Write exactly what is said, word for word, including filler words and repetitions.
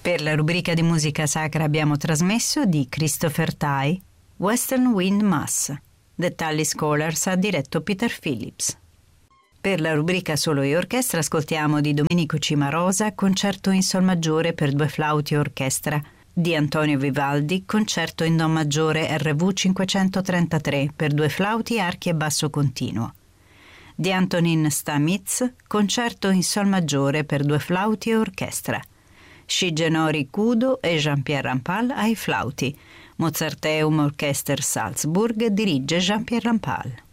Per la rubrica di musica sacra abbiamo trasmesso di Christopher Thai Western Wind Mass. The Tully Scholars ha diretto Peter Phillips. Per la rubrica Solo e Orchestra ascoltiamo di Domenico Cimarosa Concerto in Sol maggiore per due flauti e orchestra, di Antonio Vivaldi Concerto in Do maggiore R V cinquecentotrentatré per due flauti, archi e basso continuo, di Antonin Stamitz Concerto in Sol maggiore per due flauti e orchestra, Shigenori Kudo e Jean-Pierre Rampal ai flauti. Mozarteum Orchester Salzburg dirige Jean-Pierre Rampal.